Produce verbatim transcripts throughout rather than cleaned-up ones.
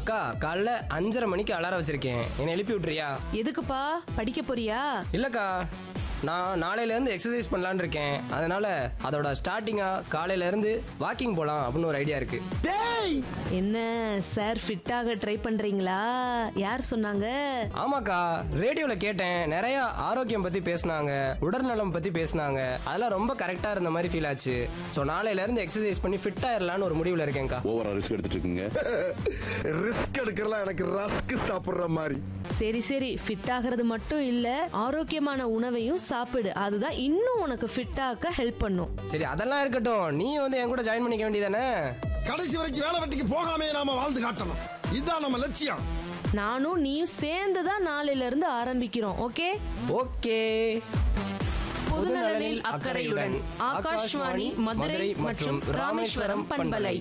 அக்கா காலைல அஞ்சரை மணிக்கு அலாரம் வச்சிருக்கேன், என்னை எழுப்பி விட்டுறியா? எதுக்குப்பா, படிக்க போறியா? இல்லக்கா, நான் நாளையிலேருந்து எக்ஸசைஸ் பண்ணலான்னு இருக்கேன். அதனால அதோட ஸ்டார்டிங்காக காலையிலேருந்து வாக்கிங் போகலாம் அப்படின்னு ஒரு ஐடியா இருக்கு. என்ன சார், ஃபிட்டாக ட்ரை பண்றீங்களா? யார் சொன்னாங்க? ஆமாக்கா, ரேடியோவில் கேட்டேன். நிறைய ஆரோக்கியம் பற்றி பேசினாங்க, உடல்நலம் பற்றி பேசினாங்க. அதெல்லாம் ரொம்ப கரெக்டாக இருந்த மாதிரி ஃபீல் ஆச்சு. ஸோ நாளையிலேருந்து எக்ஸசைஸ் பண்ணி ஃபிட் ஆயிடலான்னு ஒரு முடிவில் இருக்கேன்க்கா. ஓவரா ரிஸ்க் எடுத்துட்டு இருக்கீங்க. ரிஸ்க் எடுக்கிறலாம் எனக்கு ரஸ்க் சாப்பிடுற மாதிரி. சரி சரி, ஃபிட் ஆகிறது மட்டும் இல்ல, ஆரோக்கியமான உணவையும் சாப்பிடு. அதுதான் இன்னும் உனக்கு ஃபிட் ஆக்க ஹெல்ப் பண்ணும். சரி, அதெல்லாம் இருக்கட்டும். நீ வந்து என் கூட ஜாயின் பண்ணிக்க வேண்டியதானே? கடைசி வரைக்கும் வேலை வெட்டிக்கு போகாமே நாம வாழ்ந்து காட்டணும். இதுதான் நம்ம லட்சியம். நானும் நீயும் சேர்ந்து தான் நாளையில இருந்து ஆரம்பிக்கிறோம். Okay okay. பொதுநலனில் அக்கறையுடன் ஆகாஷ்வாணி மதுரை மற்றும் ராமேஸ்வரம் பண்பலை.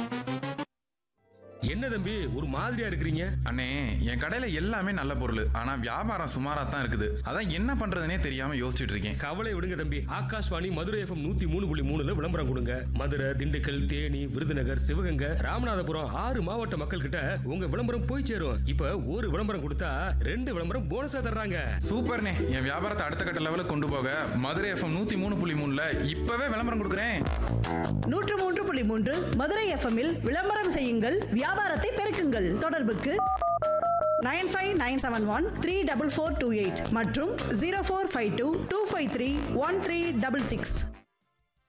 என்ன தம்பி ஒரு மாதிரியா இருக்கிறீங்க? அண்ணே, என் கடையில எல்லாமே நல்ல பொருள், ஆனா வியாபாரம் சுமாரா தான் இருக்குது. அதான் என்ன பண்றதுனே தெரியாம யோசிச்சுட்டு இருக்கேன். கவலை விடுங்க தம்பி, ஆகாஷ்வாணி மதுரை எஃப்எம் நூத்தி மூணு புள்ளி மூணுல விளம்பரம் கொடுங்க. மதுரை, திண்டுக்கல், தேனி, விருதுநகர், சிவகங்கை, ராமநாதபுரம் ஆறு மாவட்ட மக்கள் கிட்ட உங்க விளம்பரம் போய் சேரும். இப்ப ஒரு விளம்பரம் கொடுத்தா ரெண்டு விளம்பரம் போனஸா தர்றாங்க. சூப்பர்ண்ணே, என் வியாபாரத்தை அடுத்த கட்ட லெவலுக்கு கொண்டு போக மதுரை எஃப்எம் நூத்தி மூணு புள்ளி மூணுல இப்பவே விளம்பரம் கொடுக்குறேன். நூற்று மூன்று புள்ளி மூன்று மதுரை எஃப்எம்மில் விளம்பரம் செய்யுங்கள், வியாபாரத்தை பெருக்குங்கள். தொடர்புக்கு nine five nine seven one three double four two eight மற்றும் zero four five two two five three one three double six.